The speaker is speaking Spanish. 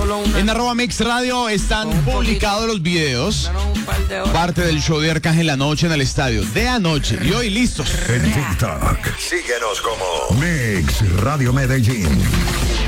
En @MixRadio están publicados los videos. Parte del show de Arcángel la noche en el estadio. De anoche. Y hoy listos. En TikTok, síguenos como Mix Radio Medellín.